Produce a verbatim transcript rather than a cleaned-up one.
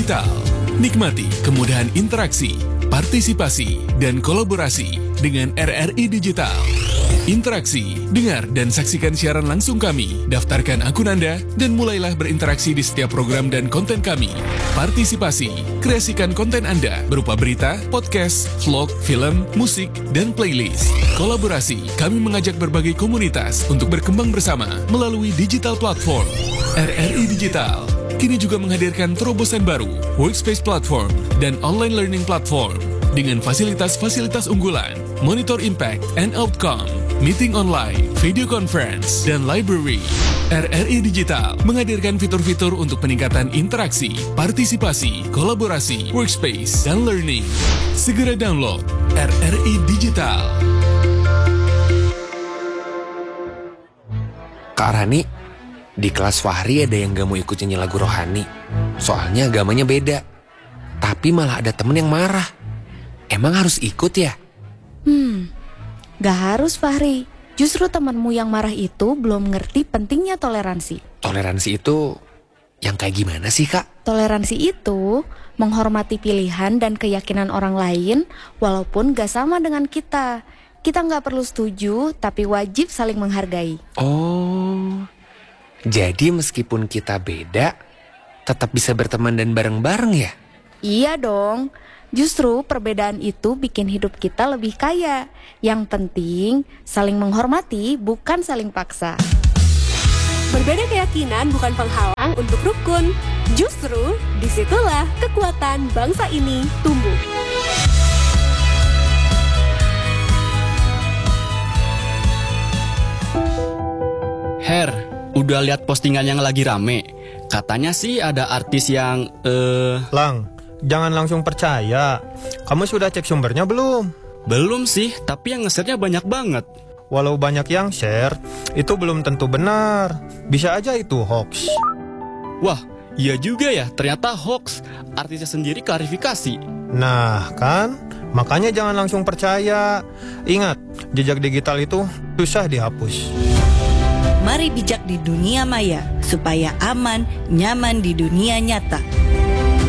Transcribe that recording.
Digital. Nikmati kemudahan interaksi, partisipasi, dan kolaborasi dengan R R I Digital. Interaksi, dengar dan saksikan siaran langsung kami, daftarkan akun Anda, dan mulailah berinteraksi di setiap program dan konten kami. Partisipasi, kreasikan konten Anda berupa berita, podcast, vlog, film, musik, dan playlist. Kolaborasi, kami mengajak berbagai komunitas untuk berkembang bersama melalui digital platform. R R I Digital kini juga menghadirkan terobosan baru, workspace platform, dan online learning platform dengan fasilitas-fasilitas unggulan, monitor impact and outcome, meeting online, video conference, dan library. R R I Digital menghadirkan fitur-fitur untuk peningkatan interaksi, partisipasi, kolaborasi, workspace, dan learning. Segera download R R I Digital. Kak Rani, di kelas Fahri ada yang gak mau ikut nyanyi lagu rohani. Soalnya agamanya beda. Tapi malah ada temen yang marah. Emang harus ikut ya? Hmm, gak harus Fahri. Justru temanmu yang marah itu belum ngerti pentingnya toleransi. Toleransi itu yang kayak gimana sih, Kak? Toleransi itu menghormati pilihan dan keyakinan orang lain walaupun gak sama dengan kita. Kita gak perlu setuju, tapi wajib saling menghargai. Oh, jadi meskipun kita beda, tetap bisa berteman dan bareng-bareng ya? Iya dong. Justru perbedaan itu bikin hidup kita lebih kaya. Yang penting saling menghormati, bukan saling paksa. Berbeda keyakinan bukan penghalang untuk rukun. Justru disitulah kekuatan bangsa ini tumbuh. Her, udah lihat postingan yang lagi rame? Katanya sih ada artis yang eh Lang, jangan langsung percaya. Kamu sudah cek sumbernya belum? belum sih, tapi yang nge-share-nya banyak banget. Walau banyak yang share, itu belum tentu benar. Bisa aja itu hoax. Wah, iya juga ya, ternyata hoax. Artisnya sendiri klarifikasi. Nah kan, makanya jangan langsung percaya. Ingat, jejak digital itu susah dihapus. Mari bijak di dunia maya, supaya aman, nyaman di dunia nyata.